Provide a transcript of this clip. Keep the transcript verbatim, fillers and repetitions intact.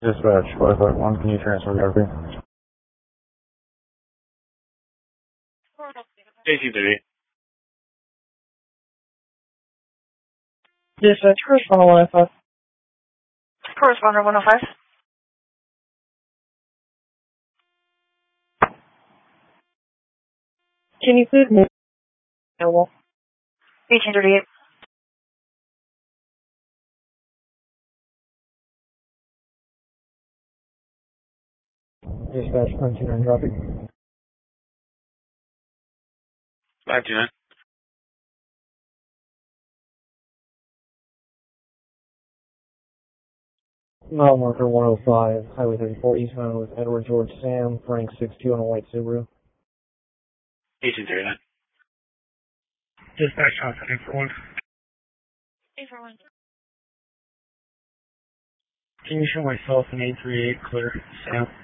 Dispatch, five five one, can you transfer copy? eighteen thirty. Dispatch, correspondent one oh five. Correspondent one oh five. Can you please move available? eighteen thirty-eight. Dispatch, nine two nine, copy. five two nine. Mile marker one oh five, Highway thirty-four eastbound with Edward George Sam, Frank six two on a white Subaru. eighteen thirty-nine. Dispatch, contact eight four one. eight four one. Can you show myself an eight three eight clear, Sam?